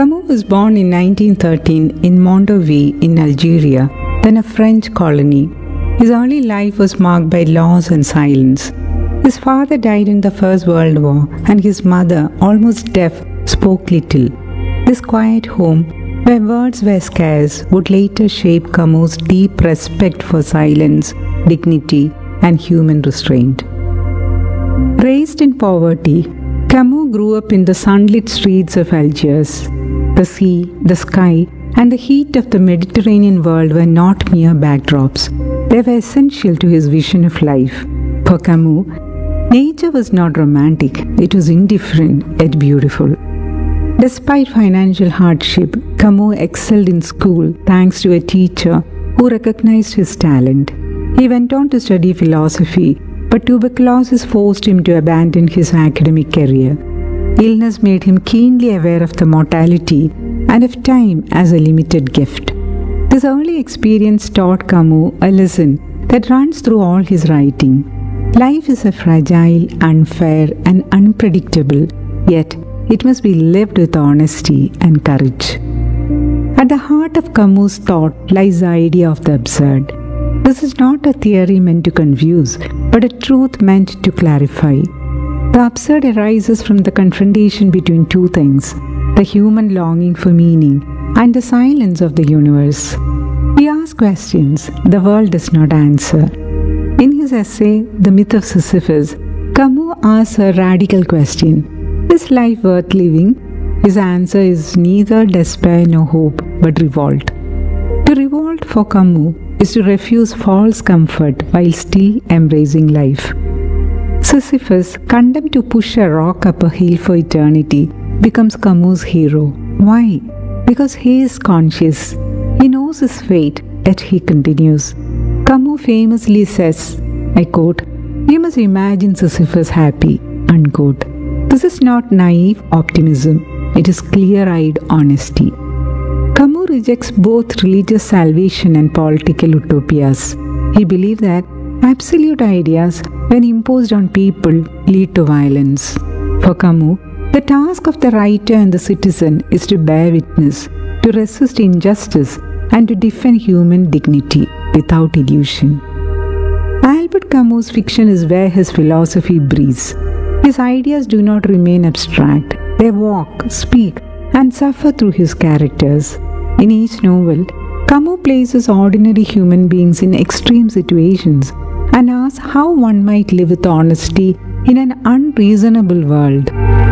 Camus was born in 1913 in Mondovi in Algeria, then a French colony. His early life was marked by loss and silence. His father died in the First World War, and his mother, almost deaf, spoke little. This quiet home, where words were scarce, would later shape Camus' deep respect for silence, dignity, and human restraint. Raised in poverty, Camus grew up in the sunlit streets of Algiers. The sea, the sky, and the heat of the Mediterranean world were not mere backdrops. They were essential to his vision of life. For Camus, nature was not romantic, it was indifferent yet beautiful. Despite financial hardship, Camus excelled in school thanks to a teacher who recognized his talent. He went on to study philosophy, but tuberculosis forced him to abandon his academic career. Illness made him keenly aware of the mortality and of time as a limited gift. This early experience taught Camus a lesson that runs through all his writing. Life is a fragile, unfair, and unpredictable, yet it must be lived with honesty and courage. At the heart of Camus' thought lies the idea of the absurd. This is not a theory meant to confuse, but a truth meant to clarify. The absurd arises from the confrontation between two things: the human longing for meaning and the silence of the universe. We ask questions the world does not answer. In his essay, The Myth of Sisyphus, Camus asks a radical question: is life worth living? His answer is neither despair nor hope, but revolt. To revolt for Camus is to refuse false comfort while still embracing life. Sisyphus, condemned to push a rock up a hill for eternity, becomes Camus' hero. Why? Because he is conscious. He knows his fate, yet he continues. Camus famously says, I quote, "You must imagine Sisyphus happy," unquote. This is not naive optimism, it is clear-eyed honesty. Camus rejects both religious salvation and political utopias. He believed that absolute ideas, when imposed on people, lead to violence. For Camus, the task of the writer and the citizen is to bear witness, to resist injustice, and to defend human dignity without illusion. Albert Camus' fiction is where his philosophy breathes. His ideas do not remain abstract. They walk, speak, and suffer through his characters. In each novel, Camus places ordinary human beings in extreme situations and asks how one might live with honesty in an unreasonable world.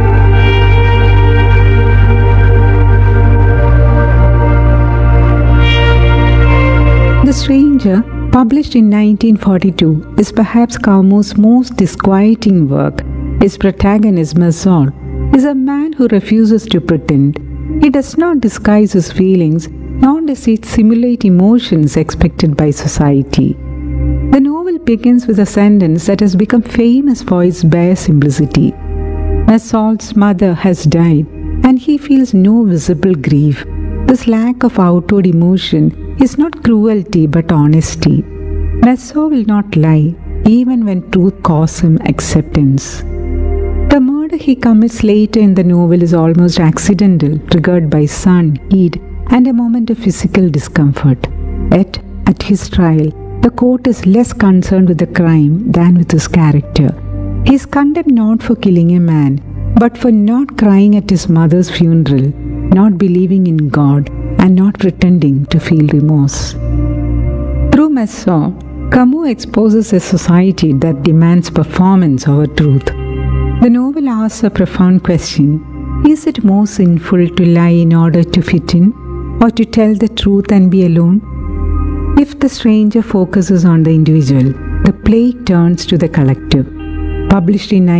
The Stranger, published in 1942, is perhaps Camus' most disquieting work. His protagonist, Massol, is a man who refuses to pretend. He does not disguise his feelings, nor does he simulate emotions expected by society. The novel begins with a sentence that has become famous for its bare simplicity. Massol's mother has died, and he feels no visible grief. This lack of outward emotion is not cruelty but honesty. Massol will not lie, even when truth costs him acceptance. The murder he commits later in the novel is almost accidental, triggered by sun, heat, and a moment of physical discomfort. Yet, at his trial, the court is less concerned with the crime than with his character. He is condemned not for killing a man, but for not crying at his mother's funeral, not believing in God, and not pretending to feel remorse. Through Massol, Camus exposes a society that demands performance over truth. The novel asks a profound question: is it more sinful to lie in order to fit in, or to tell the truth and be alone? If The Stranger focuses on the individual, the play turns to the collective. Published in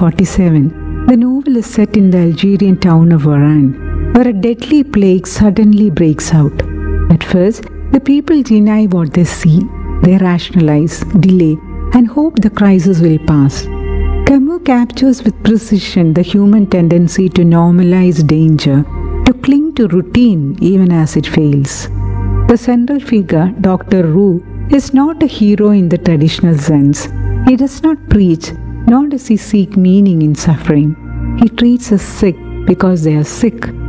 1947, the novel is set in the Algerian town of Oran, where a deadly plague suddenly breaks out. At first, the people deny what they see. They rationalize, delay, and hope the crisis will pass. Camus captures with precision the human tendency to normalize danger, to cling to routine even as it fails. The central figure, Dr. Roux, is not a hero in the traditional sense. He does not preach, nor does he seek meaning in suffering. He treats the sick because they are sick,